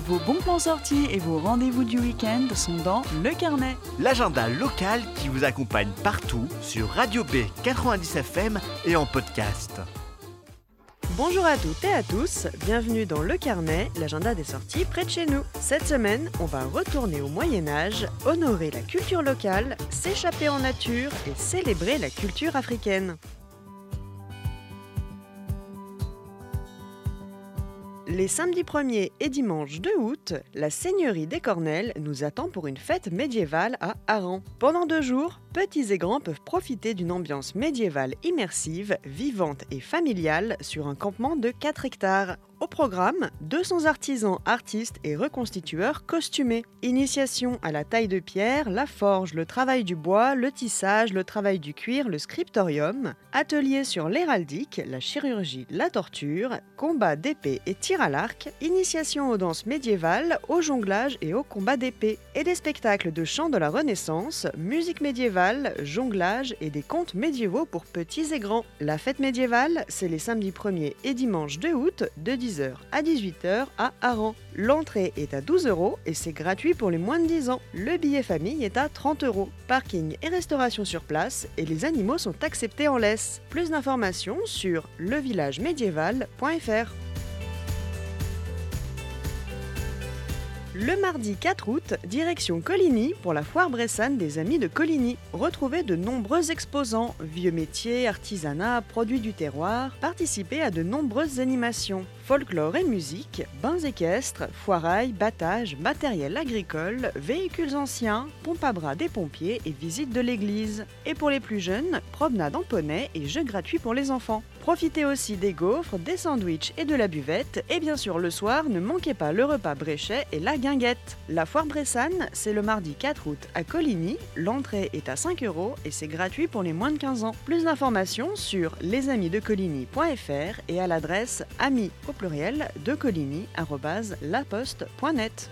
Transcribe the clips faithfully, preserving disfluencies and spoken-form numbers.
Vos bons plans sortis et vos rendez-vous du week-end sont dans Le Carnet. L'agenda local qui vous accompagne partout sur Radio B quatre-vingt-dix F M et en podcast. Bonjour à toutes et à tous, bienvenue dans Le Carnet, l'agenda des sorties près de chez nous. Cette semaine, on va retourner au Moyen-Âge, honorer la culture locale, s'échapper en nature et célébrer la culture africaine. Les samedis premier et dimanche deux août, la seigneurie des Cornelles nous attend pour une fête médiévale à Hareng. Pendant deux jours, petits et grands peuvent profiter d'une ambiance médiévale immersive, vivante et familiale sur un campement de quatre hectares. Au programme, deux cents artisans, artistes et reconstitueurs costumés. Initiation à la taille de pierre, la forge, le travail du bois, le tissage, le travail du cuir, le scriptorium. Ateliers sur l'héraldique, la chirurgie, la torture, combat d'épée et tir à l'arc. Initiation aux danses médiévales, au jonglage et au combat d'épée. Et des spectacles de chant de la Renaissance, musique médiévale, jonglage et des contes médiévaux pour petits et grands. La fête médiévale, c'est les samedis premier et dimanche deux août de dix heures à dix-huit heures à Hareng. L'entrée est à douze euros et c'est gratuit pour les moins de dix ans. Le billet famille est à trente euros. Parking et restauration sur place et les animaux sont acceptés en laisse. Plus d'informations sur le village médiéval point f r. Le mardi quatre août, direction Coligny pour la foire bressane des Amis de Coligny. Retrouvez de nombreux exposants, vieux métiers, artisanat, produits du terroir, participez à de nombreuses animations. Folklore et musique, bains équestres, foirailles, battages, matériel agricole, véhicules anciens, pompe à bras des pompiers et visite de l'église. Et pour les plus jeunes, promenade en poney et jeux gratuits pour les enfants. Profitez aussi des gaufres, des sandwichs et de la buvette. Et bien sûr, le soir, ne manquez pas le repas bréchet et la guinguette. La foire bressane, c'est le mardi quatre août à Coligny. L'entrée est à cinq euros et c'est gratuit pour les moins de quinze ans. Plus d'informations sur lesamidescoligny point f r et à l'adresse amis au pluriel de coligny arobase laposte point net.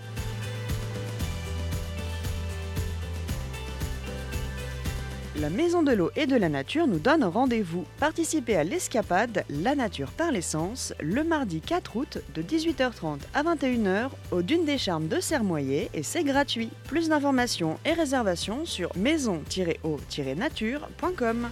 La Maison de l'eau et de la nature nous donne rendez-vous. Participez à l'escapade La nature par l'essence le mardi quatre août de dix-huit heures trente à vingt et une heures au Dune des Charmes de Sermoyer et c'est gratuit. Plus d'informations et réservations sur maison tiret eau tiret nature point com.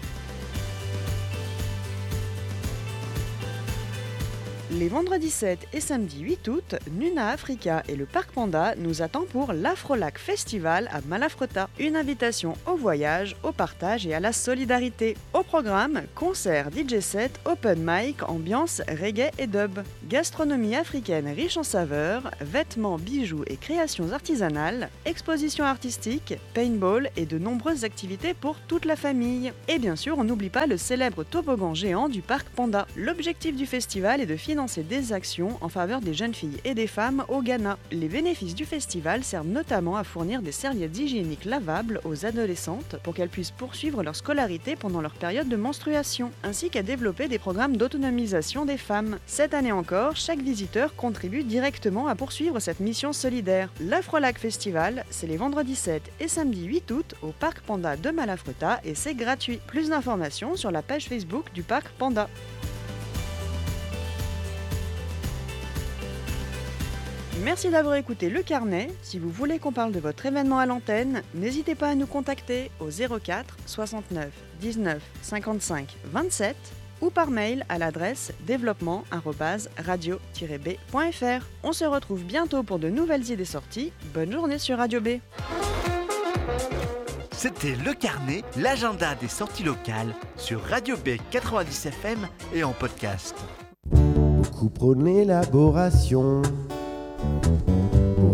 Les vendredis sept et samedi huit août, Nuna Africa et le Parc Panda nous attendent pour l'Afrolac Festival à Malafrota. Une invitation au voyage, au partage et à la solidarité. Au programme, concerts, D J set, open mic, ambiance reggae et dub. Gastronomie africaine riche en saveurs, vêtements, bijoux et créations artisanales, expositions artistiques, paintball et de nombreuses activités pour toute la famille. Et bien sûr, on n'oublie pas le célèbre toboggan géant du Parc Panda. L'objectif du festival est de financer des actions en faveur des jeunes filles et des femmes au Ghana. Les bénéfices du festival servent notamment à fournir des serviettes hygiéniques lavables aux adolescentes pour qu'elles puissent poursuivre leur scolarité pendant leur période de menstruation, ainsi qu'à développer des programmes d'autonomisation des femmes. Cette année encore, chaque visiteur contribue directement à poursuivre cette mission solidaire. L'Afrolac Festival, c'est les vendredis sept et samedi huit août au Parc Panda de Malafrota et c'est gratuit. Plus d'informations sur la page Facebook du Parc Panda. Merci d'avoir écouté Le Carnet. Si vous voulez qu'on parle de votre événement à l'antenne, n'hésitez pas à nous contacter au zéro quatre soixante-neuf dix-neuf cinquante-cinq vingt-sept ou par mail à l'adresse développement arobase radio tiret b point f r. On se retrouve bientôt pour de nouvelles idées sorties. Bonne journée sur Radio B. C'était Le Carnet, l'agenda des sorties locales sur Radio B quatre-vingt-dix F M et en podcast. Beaucoup prônent l'élaboration.